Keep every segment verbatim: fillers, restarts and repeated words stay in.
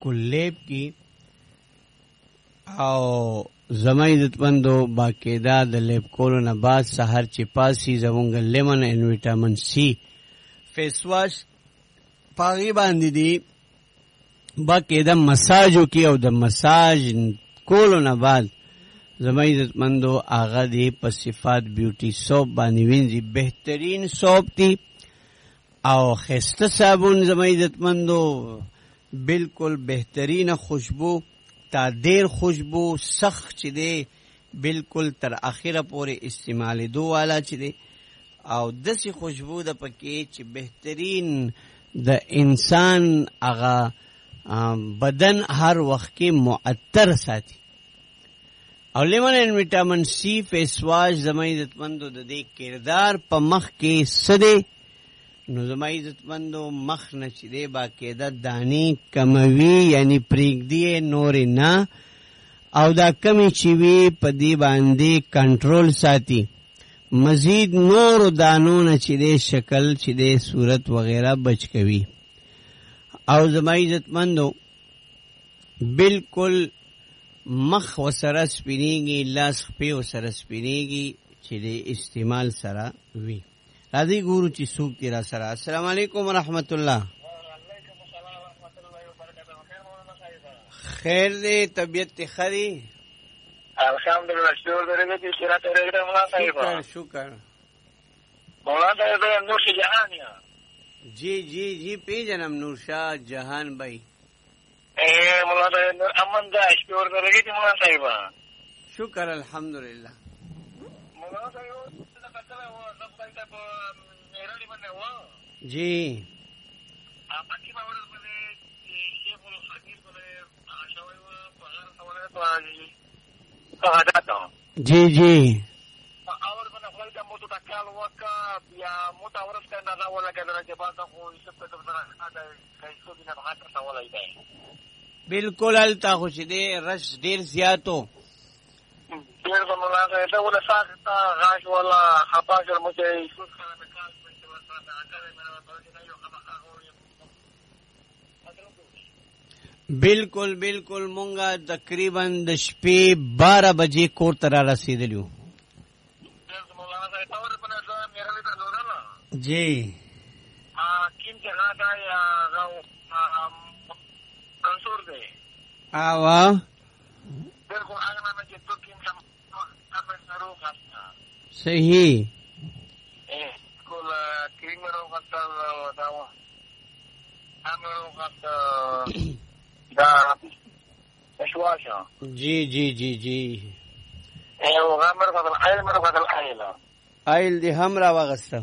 کلیب کی او زما عزتمندو باقاعده د لیب کولو نه بعد سحر چې پاسي زمونږ لیمن ان وټامین سی فیس واش پاغي باندې دی باقاعده مساجو کی او د مساج کولو نه بعد زما عزتمندو هغه دی په صفات بیوټي سوپ باندې وینځي بهترین سوپ دی او خسته صابون زما عزتمندو بالکل بهترین خوشبو تا دیر خوشبو سخت چی دی بالکل تر اخیره پورې استعمال دو والا چی دی او دسی خوشبو د پکې چې بهترین د انسان هغه بدن هر وخت کې معطر ساتي او لیمن ان وټامین سی فیس واش زما عزتمندو د دې کردار په مخ کې سده نو زما عزتمندو مخ نه چې دی باقاعده دانی کموي یعنی پریږدي نور نه او دا کمی چې وی په دې باندې کنټرول ساتي مزید نور دانو نه چې دی شکل چې دی صورت وغیرہ بچ کوي او زما عزتمندو بالکل مخ وسره سپینیږي لاس خپې وسره سپینیږي چې دی استعمال سره وی راځي ګورو چې څوک دی را سره. السلام علیکم ورحمت الله. خیر دی طبیعت تی خری الحمدلله شکر درې دې چې راته راغلی مولا صاحب شکر شکر مولا صاحب نور جهان یا جی جی جی پیجنم نور شاه جهان بھائی اے مولا صاحب امن دا شکر درې دې مولا صاحب شکر الحمدلله مولا صاحب جی پاکی باور بلے شیخ الحدیث بلے شوی و بغیر سوالے تو آجاتا ہوں جی جی اور بنا خواهی دا موتو تکال وکا یا موتا ورس کا اندازہ والا که در جبازا خوی سب که در آده کئیسو دینا بخاطر سوالی دے بالکل حالتا خوشی دے رش دیر زیادو دیر دا ملاقه دا ولا ساکتا غاش والا خطاش المجھے سوز خانه کال بالکل بالکل مونږه تقریبا د شپې بارہ بجې کور ته را رسیدلیو. جی آوا صحیح جی جی جی جی آئل دی هم را واغسته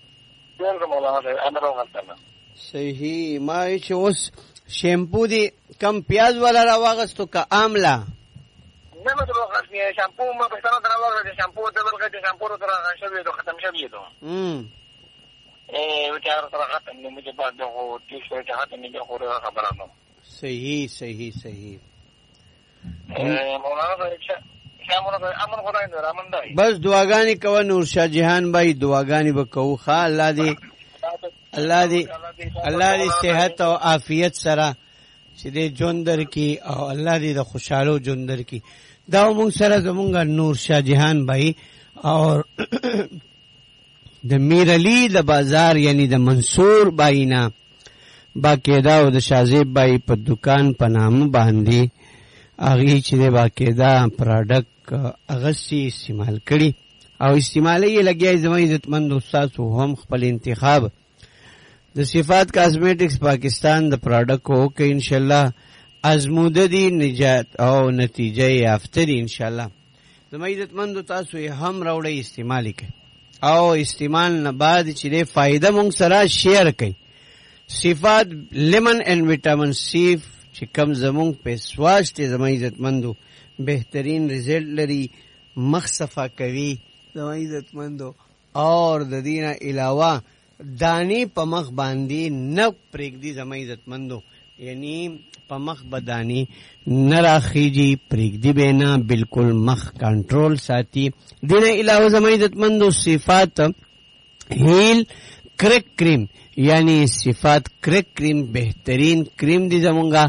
صحیح ما چې اوس شیمپو دی کم پیاز والا را واغستو که آملا نه مطلب خاصی شامپو ما پښتنه درا واغسته شامپو دبل کې شامپو درا شوی دو ختم شوی دو ام اے وچار سره ختم نه مجھے بعد دو ټی شرټ ختم نه خو خبره نو صحیح صحیح صحیح بس دعاګانې کوه نور شاه جهان بھائی دعاګانې به کوو ښه الله دې الله دې الله دې صحت او عافیت سره چې دې ژوند درکړي او الله دې د خوشحالو ژوند درکړي دا موږ سره زمونږ نور شاه جهان بھائی اور د میر علی د بازار یعنی د منصور بھائی نه باقاعده او د شازیب بھائی په دکان په نامه باندې هغه چې د باقاعده پروډکټ اغسی استعمال کړي او استعمال یې لګیا زما عزتمند استاد هم خپل انتخاب د صفات کاسمیټکس پاکستان د پروډکټ کو کې ان شاء الله ازموده دي نجات او نتیجه یافته دي ان شاء الله زما عزتمند تاسو یې هم راوړی استعمال کړئ او استعمال نه بعد چې د فائدہ مونږ سره شیر کړئ صفات لیمن اینڈ وٹامن سی چې کم زمونږ په سواش ته زما عزتمندو بهترین رزلټ لري مخ صفا کوي زما عزتمندو اور د دینه علاوه دانی په مخ باندې نه پرېږدي زما عزتمندو یعنی په مخ بدانی نه راخیږي پرېږدي به نه بالکل مخ کنټرول ساتي دینه علاوه زما عزتمندو صفات هیل کرک کریم یعنی صفات کرک کریم بہترین کریم دی زمونگا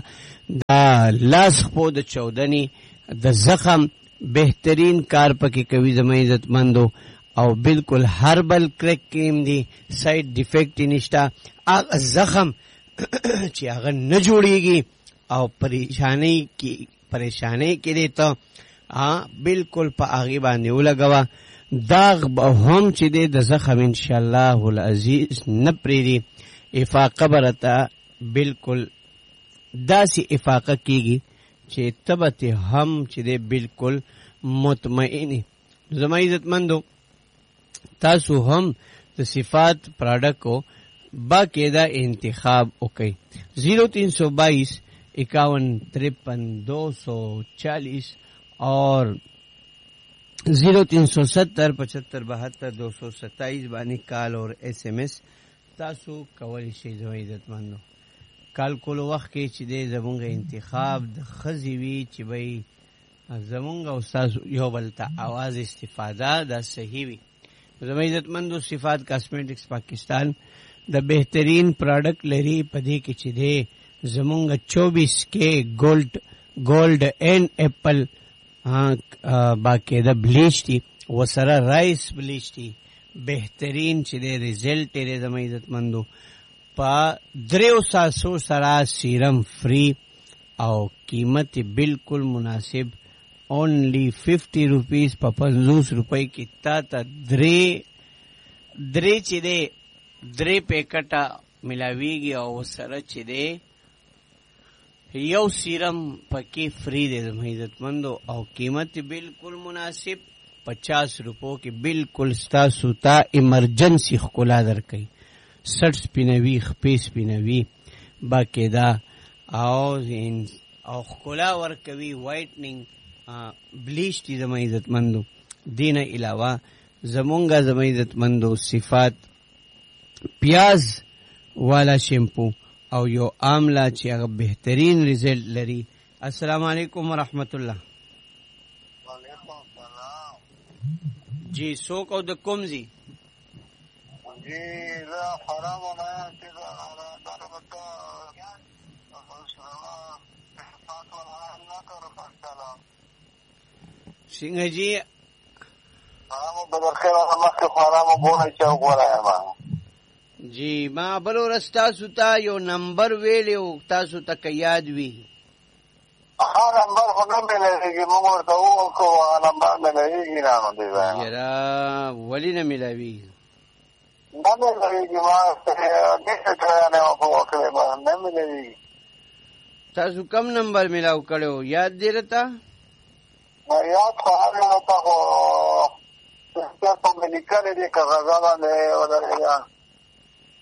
دا لاس خپو د چودنی د زخم بهترین کار پکې کوي زما عزت مندو او بالکل هربل کریک کریم دی سایډ ډیفیکټ نشتا هغه زخم چې هغه نه جوړیږي او پریشانی کی پریشانی کې دی ته ها بالکل په هغه باندې ولګوا داغ به هم چې دی د زخم ان شاء الله العزیز نه پریری افاقه برته بالکل داسې افاقه کیږي چې تبته هم چې دی بالکل مطمئن زما عزت مندو تاسو هم د صفات پروډکټ کو باقاعدہ انتخاب وکړئ زیرو تین سو بائیس اکاون ترپن دو سو چالیس اور زیرو تین سو ستر پچہتر بہتر دو سو ستائیس بانی کال اور ایس ایم ایس تاسو کولی شئ زما عزت مندو کال کولو وخت کې چې دی زمونږ انتخاب د ښځې وي چې بی زمونږ او ستاسو یو بل ته اواز استفاده دا صحیح وي زما عزت مندو صفات کاسمیټکس پاکستان د بهترین پروډکټ لري په دې کې چې دی زمونږ چوبیس کې ګولډ ګولډ اینڈ ایپل باقاعده بلیچ دی وسره رائس بلیچ دی بهترین چې دی ریزلټ دی زما عزت مندو پا دریو ساسو سرا سیرم فری او قیمت بالکل مناسب اونلی ففٹی روپیز پا پنزوس روپے کی تا تا درے درے چی دے درے پیکٹا ملاویگی او سره چی دے یو سیرم پکی فری دے زما عزت مندو او قیمت بالکل مناسب پچاس روپو کی بالکل ستاسو تا ایمرجنسی خکلا در کئی سٹ سپینوی خپی سپینوی باقاعدہ او زین او خکلا ورکوی وائٹننگ بلیچ تی زما عزت مندو دین علاوہ زمونگا زما عزت مندو صفات پیاز والا شیمپو او یو آملا چې هغه بهترین ریزلټ لري السلام علیکم ورحمت الله وعلیکم السلام جی سو کو د کوم زی جی زه حرام نه چې دا دا وخت څنګه جی حرام بدل خیر مکه حرام بونه چې وګورای ما جی ما بلو رستا ستا یو نمبر ویلیو تاسو تک یاد وی ها نمبر خو نه ملایږي موږ ورته وکړو نمبر ملایږي نه نو دی یرا ولی نه ملایوي نه ملایږي ما دې څه نه وکړو ما نه ملایږي تاسو کم نمبر ملاو کړو یاد دی رتا ما یاد خو هغه نه تا خو څه په ملي کړي دي کاغذ باندې ولریا